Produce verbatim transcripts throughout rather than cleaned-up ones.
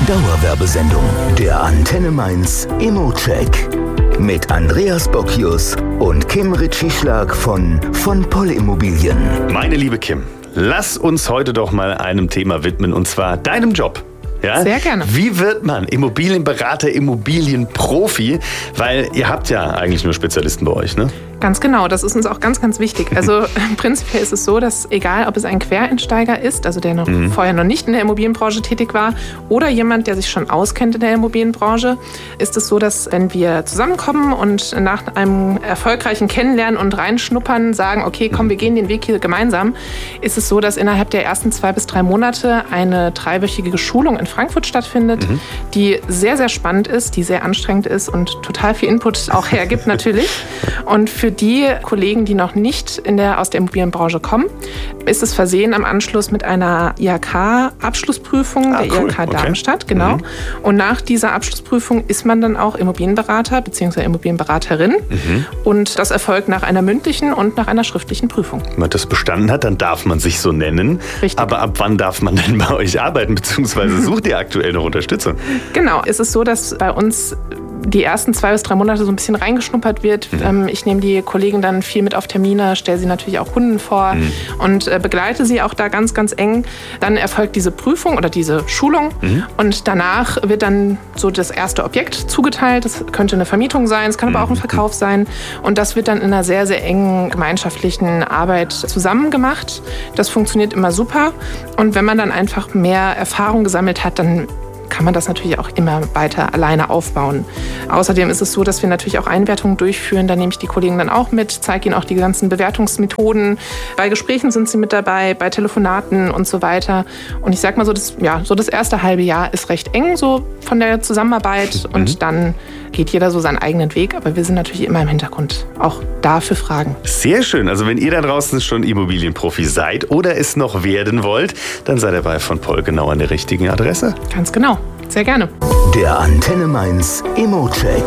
Dauerwerbesendung. Der Antenne Mainz Immo-Check. Mit Andreas Bockius und Kim Ritschieschlag von von Poll Immobilien. Meine liebe Kim, lass uns heute doch mal einem Thema widmen, und zwar deinem Job. Ja? Sehr gerne. Wie wird man Immobilienberater, Immobilienprofi? Weil ihr habt ja eigentlich nur Spezialisten bei euch, ne? Ganz genau, das ist uns auch ganz, ganz wichtig. Also prinzipiell ist es so, dass egal, ob es ein Quereinsteiger ist, also der noch mhm. vorher noch nicht in der Immobilienbranche tätig war, oder jemand, der sich schon auskennt in der Immobilienbranche, ist es so, dass wenn wir zusammenkommen und nach einem erfolgreichen Kennenlernen und Reinschnuppern sagen, okay, komm, wir gehen den Weg hier gemeinsam, ist es so, dass innerhalb der ersten zwei bis drei Monate eine dreiwöchige Schulung in Frankfurt stattfindet, mhm. die sehr, sehr spannend ist, die sehr anstrengend ist und total viel Input auch hergibt natürlich. Und für die Kollegen, die noch nicht in der, aus der Immobilienbranche kommen, ist es versehen am Anschluss mit einer I H K-Abschlussprüfung, ah, der cool. I H K okay. Darmstadt, genau. Mhm. Und nach dieser Abschlussprüfung ist man dann auch Immobilienberater bzw. Immobilienberaterin. Mhm. Und das erfolgt nach einer mündlichen und nach einer schriftlichen Prüfung. Wenn man das bestanden hat, dann darf man sich so nennen. Richtig. Aber ab wann darf man denn bei euch arbeiten, beziehungsweise sucht ihr aktuell noch Unterstützung? Genau, es ist so, dass bei uns die ersten zwei bis drei Monate so ein bisschen reingeschnuppert wird. Mhm. Ich nehme die Kollegen dann viel mit auf Termine, stelle sie natürlich auch Kunden vor mhm. und begleite sie auch da ganz, ganz eng. Dann erfolgt diese Prüfung oder diese Schulung mhm. und danach wird dann so das erste Objekt zugeteilt. Das könnte eine Vermietung sein, es kann aber auch ein Verkauf sein. Und das wird dann in einer sehr, sehr engen gemeinschaftlichen Arbeit zusammen gemacht. Das funktioniert immer super. Und wenn man dann einfach mehr Erfahrung gesammelt hat, dann kann man das natürlich auch immer weiter alleine aufbauen. Außerdem ist es so, dass wir natürlich auch Einwertungen durchführen. Da nehme ich die Kollegen dann auch mit, zeige ihnen auch die ganzen Bewertungsmethoden. Bei Gesprächen sind sie mit dabei, bei Telefonaten und so weiter. Und ich sag mal so, das, ja, so das erste halbe Jahr ist recht eng so von der Zusammenarbeit. Mhm. Und dann geht jeder so seinen eigenen Weg. Aber wir sind natürlich immer im Hintergrund auch da für Fragen. Sehr schön. Also wenn ihr da draußen schon Immobilienprofi seid oder es noch werden wollt, dann seid ihr bei von Poll genau an der richtigen Adresse. Ganz genau. Sehr gerne. Der Antenne Mainz Immo-Check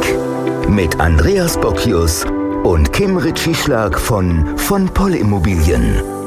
mit Andreas Bockius und Kim Ritschieschlag von von Poll Immobilien.